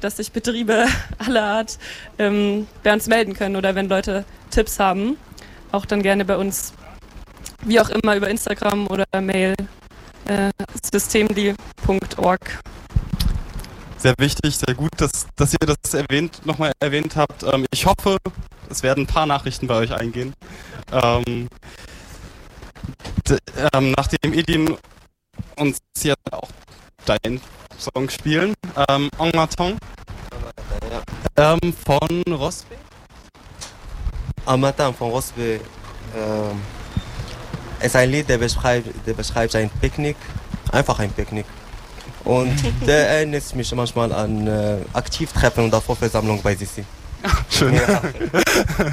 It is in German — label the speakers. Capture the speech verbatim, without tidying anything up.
Speaker 1: dass sich Betriebe aller Art ähm, bei uns melden können oder wenn Leute Tipps haben, auch dann gerne bei uns, wie auch immer, über Instagram oder Mail, äh, systemli punkt org.
Speaker 2: Sehr wichtig, sehr gut, dass, dass ihr das erwähnt, nochmal erwähnt habt. Ähm, ich hoffe, es werden ein paar Nachrichten bei euch eingehen. Ähm, d- ähm, nachdem Edin uns jetzt auch deinen Song spielen, ähm, En Matin, ähm, von Rosbe.
Speaker 3: En Matin von Rosbe ähm, ist ein Lied, der beschreibt, der beschreibt ein Picknick, einfach ein Picknick. Und der erinnert mich manchmal an äh, Aktivtreffen und Vorversammlung bei Sissi.
Speaker 2: Schön.
Speaker 3: Ja.